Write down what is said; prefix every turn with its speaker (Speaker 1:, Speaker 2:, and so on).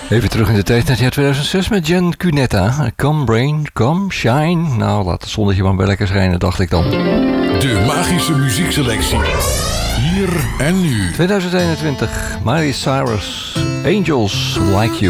Speaker 1: Even terug in de tijd naar het jaar 2006 met Jen Cunetta. Come Rain, Come Shine. Nou, laat het zonnetje maar bij lekker schijnen, dacht ik dan.
Speaker 2: De magische muziekselectie. Hier en nu.
Speaker 1: 2021, Miley Cyrus, Angels Like You.